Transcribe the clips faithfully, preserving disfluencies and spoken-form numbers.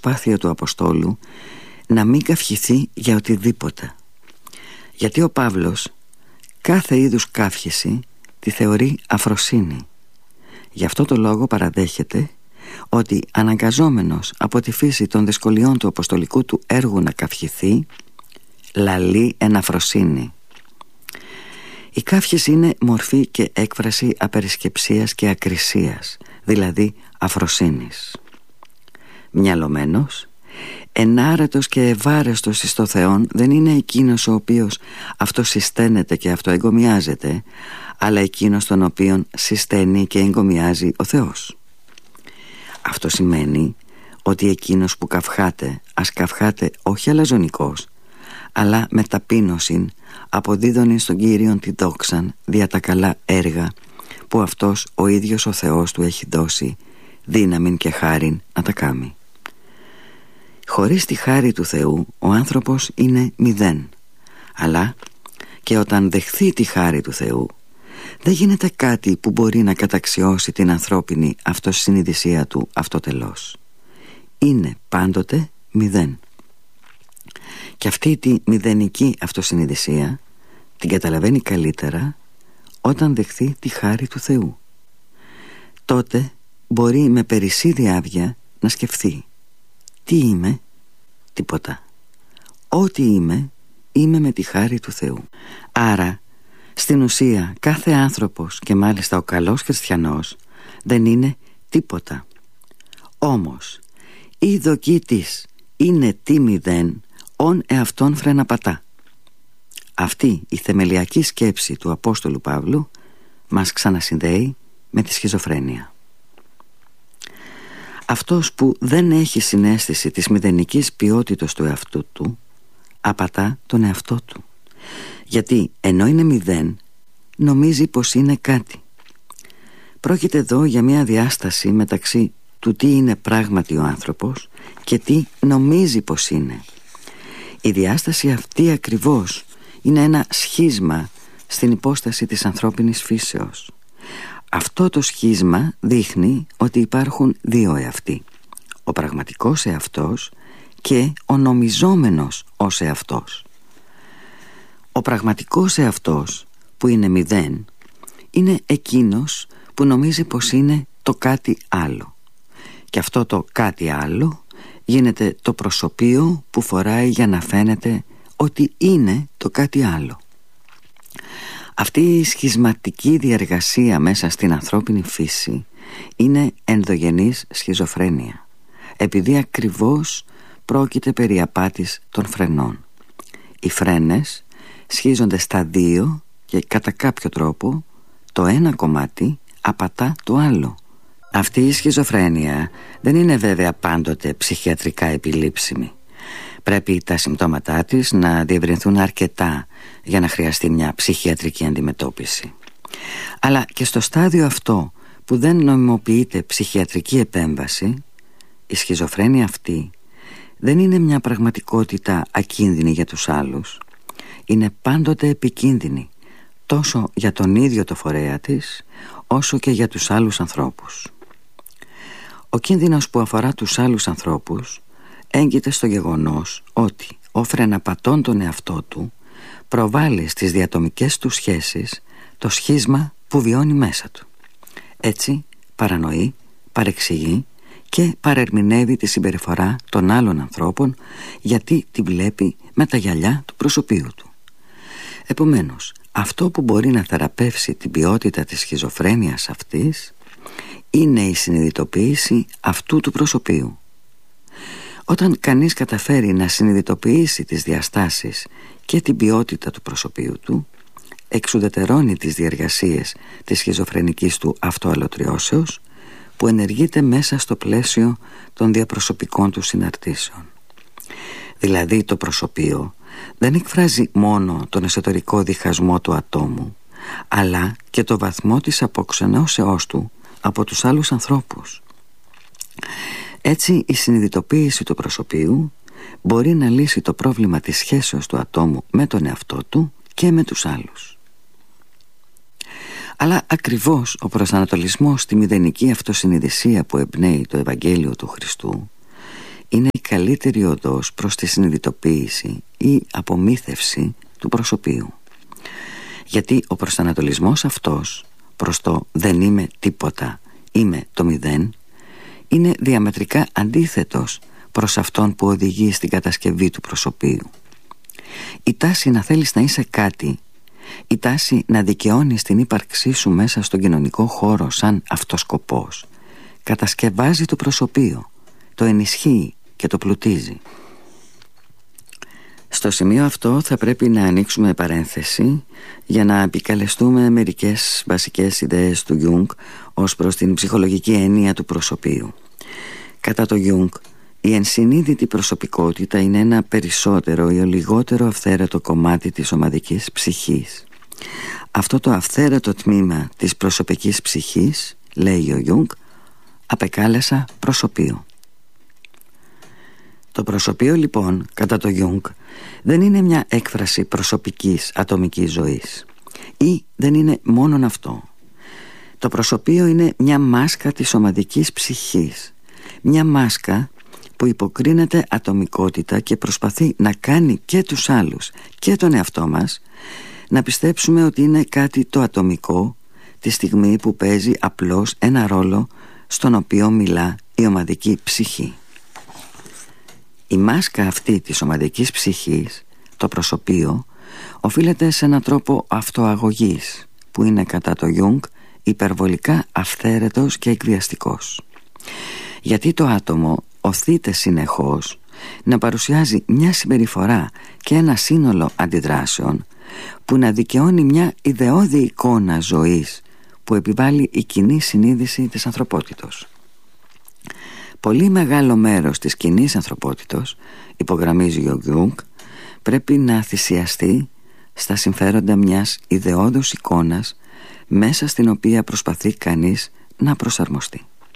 προσπάθεια του Αποστόλου να μην καυχηθεί για οτιδήποτε. Γιατί ο Παύλος κάθε είδους καύχηση τη θεωρεί αφροσύνη. Γι' αυτό το λόγο παραδέχεται ότι αναγκαζόμενος από τη φύση των δυσκολιών του αποστολικού του έργου να καυχηθεί, λαλεί εν αφροσύνη. Η καύχηση είναι μορφή και έκφραση απερισκεψίας και ακρισίας, δηλαδή αφροσύνης. Μυαλωμένος, ενάρετος και ευάρεστος εις το Θεόν δεν είναι εκείνος ο οποίος αυτοσυσταίνεται και αυτοεγκομιάζεται, αλλά εκείνος τον οποίον συσταίνει και εγκομιάζει ο Θεός. Αυτό σημαίνει ότι εκείνος που καυχάται, ας καυχάται όχι αλαζονικός, αλλά με ταπείνωσιν, αποδίδωνε στον Κύριον την δόξαν δια τα καλά έργα που αυτός ο ίδιος ο Θεός του έχει δώσει δύναμην και χάριν να τα κάμει. Χωρίς τη χάρη του Θεού ο άνθρωπος είναι μηδέν, αλλά και όταν δεχθεί τη χάρη του Θεού δεν γίνεται κάτι που μπορεί να καταξιώσει την ανθρώπινη αυτοσυνειδησία του αυτοτελώς. Είναι πάντοτε μηδέν. Και αυτή τη μηδενική αυτοσυνειδησία την καταλαβαίνει καλύτερα όταν δεχθεί τη χάρη του Θεού. Τότε μπορεί με περισσή διάβια να σκεφτεί: τι είμαι? Τίποτα. Ό,τι είμαι, είμαι με τη χάρη του Θεού. Άρα, στην ουσία, κάθε άνθρωπος, και μάλιστα ο καλός χριστιανός, δεν είναι τίποτα. Όμως, η δοκή της είναι τι μηδέν, ον εαυτόν φρεναπατά. Αυτή η θεμελιακή σκέψη του Απόστολου Παύλου μας ξανασυνδέει με τη σχιζοφρένεια. Αυτός που δεν έχει συναίσθηση της μηδενικής ποιότητας του εαυτού του απατά τον εαυτό του, γιατί ενώ είναι μηδέν νομίζει πως είναι κάτι. Πρόκειται εδώ για μια διάσταση μεταξύ του τι είναι πράγματι ο άνθρωπος και τι νομίζει πως είναι. Η διάσταση αυτή ακριβώς είναι ένα σχίσμα στην υπόσταση της ανθρώπινης φύσεως. Αυτό το σχίσμα δείχνει ότι υπάρχουν δύο εαυτοί: ο πραγματικός εαυτός και ο νομιζόμενος ως εαυτός. Ο πραγματικός εαυτός, που είναι μηδέν, είναι εκείνος που νομίζει πως είναι το κάτι άλλο. Και αυτό το κάτι άλλο γίνεται το προσωπείο που φοράει για να φαίνεται ότι είναι το κάτι άλλο. Αυτή η σχισματική διαργασία μέσα στην ανθρώπινη φύση είναι ενδογενής σχιζοφρένεια, επειδή ακριβώς πρόκειται περί απάτης των φρενών. Οι φρένες σχίζονται στα δύο και κατά κάποιο τρόπο το ένα κομμάτι απατά το άλλο. Αυτή η σχιζοφρένεια δεν είναι βέβαια πάντοτε ψυχιατρικά επιλήψιμη. Πρέπει τα συμπτώματά της να διευρυνθούν αρκετά για να χρειαστεί μια ψυχιατρική αντιμετώπιση. Αλλά και στο στάδιο αυτό που δεν νομιμοποιείται ψυχιατρική επέμβαση, η σχιζοφρένεια αυτή δεν είναι μια πραγματικότητα ακίνδυνη για τους άλλους. Είναι πάντοτε επικίνδυνη, τόσο για τον ίδιο το φορέα της, όσο και για τους άλλους ανθρώπους. Ο κίνδυνος που αφορά τους άλλους ανθρώπους έγκυται στο γεγονός ότι ο φρεναπατών τον εαυτό του προβάλλει στις διατομικές του σχέσεις το σχίσμα που βιώνει μέσα του. Έτσι παρανοεί, παρεξηγεί και παρερμηνεύει τη συμπεριφορά των άλλων ανθρώπων, γιατί τη βλέπει με τα γυαλιά του προσωπείου του. Επομένως, αυτό που μπορεί να θεραπεύσει την ποιότητα της σχιζοφρένειας αυτής είναι η συνειδητοποίηση αυτού του προσωπείου. Όταν κανείς καταφέρει να συνειδητοποιήσει τις διαστάσεις και την ποιότητα του προσωπείου του, εξουδετερώνει τις διεργασίες της σχιζοφρενικής του αυτοαλωτριώσεως, που ενεργείται μέσα στο πλαίσιο των διαπροσωπικών του συναρτήσεων. Δηλαδή το προσωπείο δεν εκφράζει μόνο τον εσωτερικό διχασμό του ατόμου, αλλά και το βαθμό της αποξενώσεώς του από τους άλλους ανθρώπους. Έτσι η συνειδητοποίηση του προσωπείου μπορεί να λύσει το πρόβλημα της σχέσεως του ατόμου με τον εαυτό του και με τους άλλους. Αλλά ακριβώς ο προσανατολισμός στη μηδενική αυτοσυνειδησία που εμπνέει το Ευαγγέλιο του Χριστού είναι η καλύτερη οδός προς τη συνειδητοποίηση ή απομύθευση του προσωπείου. Γιατί ο προσανατολισμός αυτός προς το «δεν είμαι τίποτα, είμαι το μηδέν» είναι διαμετρικά αντίθετος προς αυτόν που οδηγεί στην κατασκευή του προσωπείου. Η τάση να θέλεις να είσαι κάτι, η τάση να δικαιώνεις την ύπαρξή σου μέσα στον κοινωνικό χώρο σαν αυτοσκοπός, κατασκευάζει το προσωπείο, το ενισχύει και το πλουτίζει. Στο σημείο αυτό θα πρέπει να ανοίξουμε παρένθεση για να επικαλεστούμε μερικές βασικές ιδέες του Γιούγκ ως προς την ψυχολογική έννοια του προσωπείου. Κατά το Γιούγκ, η ενσυνείδητη προσωπικότητα είναι ένα περισσότερο ή λιγότερο αυθαίρετο κομμάτι της ομαδικής ψυχής. Αυτό το αυθαίρετο τμήμα της προσωπικής ψυχής, λέει ο Γιούγκ, απεκάλεσα προσωπείο. Το προσωπείο λοιπόν, κατά το Γιούγκ, δεν είναι μια έκφραση προσωπικής ατομικής ζωής. Ή δεν είναι μόνον αυτό. Το προσωπείο είναι μια μάσκα της ομαδικής ψυχής. Μια μάσκα που υποκρίνεται ατομικότητα και προσπαθεί να κάνει και τους άλλους και τον εαυτό μας να πιστέψουμε ότι είναι κάτι το ατομικό τη στιγμή που παίζει απλώς ένα ρόλο στον οποίο μιλά η ομαδική ψυχή. Η μάσκα αυτή της ομαδικής ψυχής, το προσωπείο, οφείλεται σε έναν τρόπο αυτοαγωγής που είναι κατά το Γιούγκ υπερβολικά αυθαίρετος και εκβιαστικός. Γιατί το άτομο οθείται συνεχώς να παρουσιάζει μια συμπεριφορά και ένα σύνολο αντιδράσεων που να δικαιώνει μια ιδεώδη εικόνα ζωής που επιβάλλει η κοινή συνείδηση της ανθρωπότητος. Πολύ μεγάλο μέρος της κοινής ανθρωπότητος, υπογραμμίζει ο Γιούγκ, πρέπει να θυσιαστεί στα συμφέροντα μιας ιδεώδους εικόνας μέσα στην οποία προσπαθεί κανείς να προσαρμοστεί.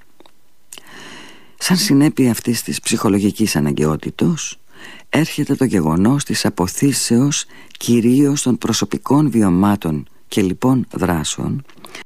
Σαν συνέπεια αυτής της ψυχολογικής αναγκαιότητος έρχεται το γεγονός της αποθήσεως κυρίως των προσωπικών βιωμάτων και λοιπόν δράσεων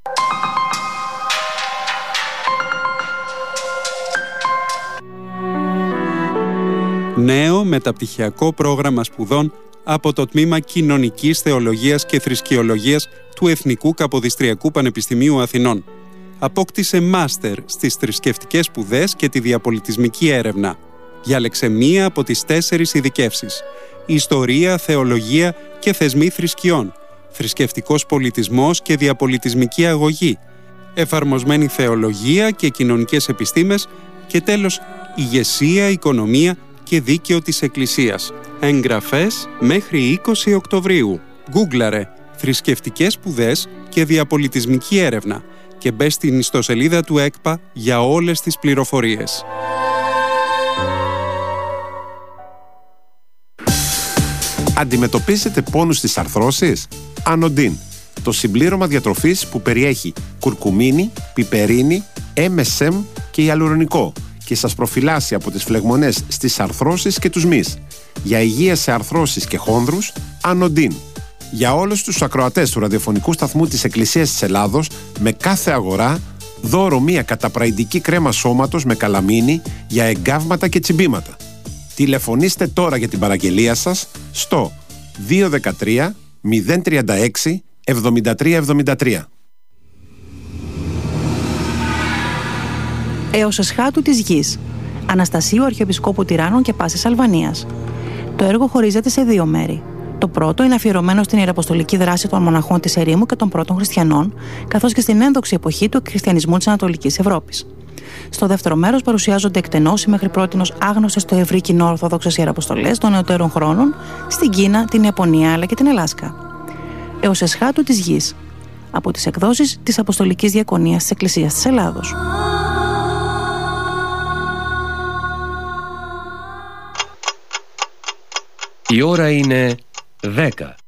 Νέο μεταπτυχιακό πρόγραμμα σπουδών από το Τμήμα Κοινωνικής Θεολογίας και Θρησκεολογίας του Εθνικού Καποδιστριακού Πανεπιστημίου Αθηνών. Απόκτησε μάστερ στις θρησκευτικές σπουδές και τη διαπολιτισμική έρευνα. Διάλεξε μία από τις τέσσερις ειδικεύσεις: Ιστορία, Θεολογία και Θεσμοί Θρησκειών, Θρησκευτικός Πολιτισμός και Διαπολιτισμική Αγωγή, Εφαρμοσμένη Θεολογία και Κοινωνικές Επιστήμες και τέλος Ηγεσία, Οικονομία και Δίκαιο της Εκκλησίας. Εγγραφές μέχρι είκοσι Οκτωβρίου. Γκούγκλαρε θρησκευτικές σπουδές και διαπολιτισμική έρευνα και μπες στην ιστοσελίδα του ΕΚΠΑ για όλες τις πληροφορίες. Αντιμετωπίζετε πόνους στις αρθρώσεις? Ανοντίν, το συμπλήρωμα διατροφής που περιέχει κουρκουμίνη, πιπερίνη, εμ ες εμ και ιαλουρονικό και σας προφυλάσσει από τις φλεγμονές στις αρθρώσεις και τους μυς. Για υγεία σε αρθρώσεις και χόνδρους, Ανοντίν. Για όλους τους ακροατές του ραδιοφωνικού σταθμού της Εκκλησίας της Ελλάδος, με κάθε αγορά, δώρο μία καταπραϊντική κρέμα σώματος με καλαμίνη για εγκάβματα και τσιμπήματα. Τηλεφωνήστε τώρα για την παραγγελία σας στο δύο ένα τρία μηδέν τρία έξι εβδομήντα τρία εβδομήντα τρία. Έως εσχάτου της γης. Αναστασίου Αρχιεπισκόπου Τυράννων και Πάσης Αλβανίας. Το έργο χωρίζεται σε δύο μέρη. Το πρώτο είναι αφιερωμένο στην ιεραποστολική δράση των μοναχών της ερήμου και των πρώτων χριστιανών, καθώς και στην ένδοξη εποχή του εκχριστιανισμού της Ανατολικής Ευρώπης. Στο δεύτερο μέρος παρουσιάζονται εκτενώς οι μέχρι πρότινος άγνωστες στο ευρύ κοινό ορθόδοξες ιεραποστολές των νεωτέρων χρόνων στην Κίνα, την Ιαπωνία αλλά και την Αλάσκα. Έως εσχάτου της γης. Από τις εκδόσεις της Αποστολικής Διακονίας της Εκκλησίας της Ελλάδος. Η ώρα είναι δέκα.